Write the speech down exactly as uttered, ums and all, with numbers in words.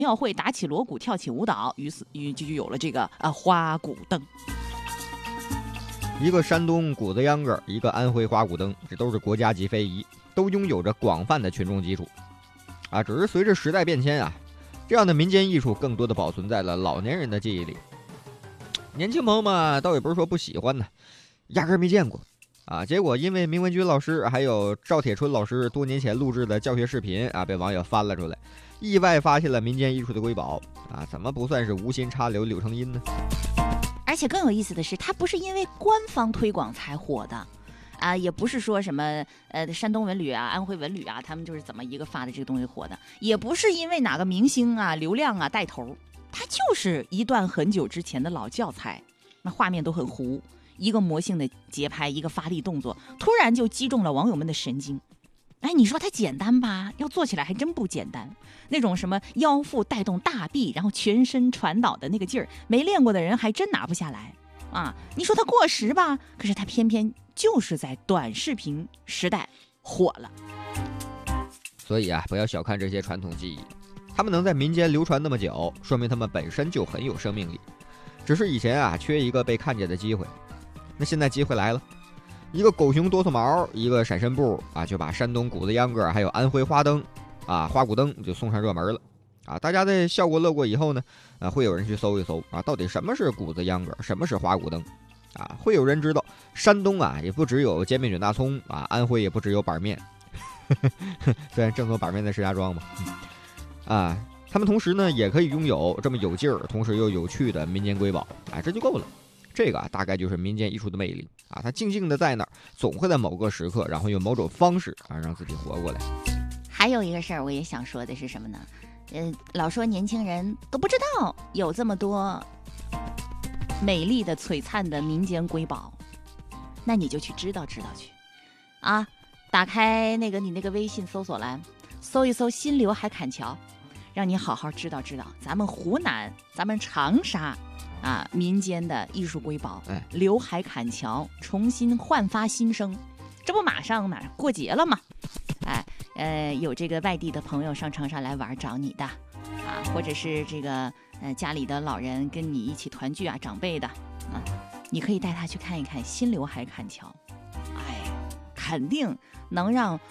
庙会打起锣鼓跳起舞蹈，于是于就有了这个呃花鼓灯。 一个山东谷子秧歌，一个安徽花鼓灯，这都是国家级非遗，都拥有着广泛的群众基础啊。只是随着时代变迁啊，这样的民间艺术更多的保存在了老年人的记忆里。年轻朋友们倒也不是说不喜欢呢，压根儿没见过啊。结果因为明文军老师还有赵铁春老师多年前录制的教学视频啊，被网友翻了出来，意外发现了民间艺术的瑰宝啊，怎么不算是无心插柳柳成荫呢？ 而且更有意思的是，它不是因为官方推广才火的，啊，也不是说什么呃山东文旅啊、安徽文旅啊，他们就是怎么一个发的这个东西火的，也不是因为哪个明星啊、流量啊带头，它就是一段很久之前的老教材，那画面都很糊，一个魔性的节拍，一个发力动作，突然就击中了网友们的神经。哎，你说它简单吧？要做起来还真不简单。那种什么腰腹带动大臂，然后全身传导的那个劲儿，没练过的人还真拿不下来啊！你说它过时吧？可是它偏偏就是在短视频时代火了。 所以啊，不要小看这些传统技艺，他们能在民间流传那么久，说明他们本身就很有生命力。只是以前啊，缺一个被看见的机会。那现在机会来了。一个狗熊哆嗦毛，一个闪身步啊，就把山东谷子秧歌还有安徽花灯啊花鼓灯就送上热门了啊！大家在笑过乐过以后呢，啊，会有人去搜一搜啊，到底什么是谷子秧歌，什么是花鼓灯啊？会有人知道，山东啊也不只有煎饼卷大葱啊，安徽也不只有板面，虽然正宗板面在石家庄嘛，啊，他们同时呢也可以拥有这么有劲儿，同时又有趣的民间瑰宝啊，这就够了。这个啊，大概就是民间艺术的魅力啊！它静静的在那儿，总会在某个时刻，然后用某种方式啊，让自己活过来。 还有一个事儿，我也想说的是什么呢？呃，老说年轻人都不知道有这么多美丽的、璀璨的民间瑰宝，那你就去知道知道去啊！打开那个你那个微信搜索栏，搜一搜新刘海砍樵，让你好好知道知道咱们湖南、咱们长沙。啊，民间的艺术瑰宝， 哎， 刘海砍樵重新焕发新生，这不马上马上过节了吗？哎，呃，有这个外地的朋友上长沙来玩找你的，啊，或者是这个呃家里的老人跟你一起团聚啊，长辈的，啊，你可以带他去看一看新刘海砍樵，哎，肯定能让